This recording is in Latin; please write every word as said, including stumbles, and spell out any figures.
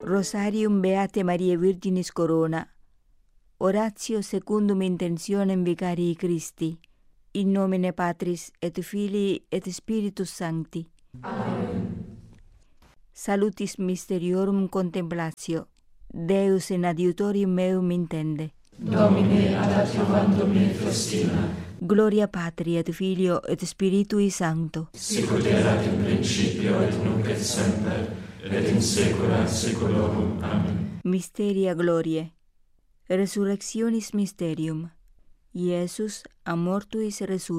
Rosarium Beate Mariae Virginis Corona. Oratio secundum intentionem Vicarii Christi. In nomine Patris et Filii et Spiritus Sancti. Amen. Salutis Mysteriorum Contemplatio. Deus in adiutorium meum intende. Domine ad adiuvandum me festina. Gloria Patri et Filio et Spiritui Sancto. Sicut erat in principio et nunc et semper, et in saecula saeculorum. Amen. Mysteria Gloriae. Resurrectionis Mysterium. Iesus a mortuis resurrexit.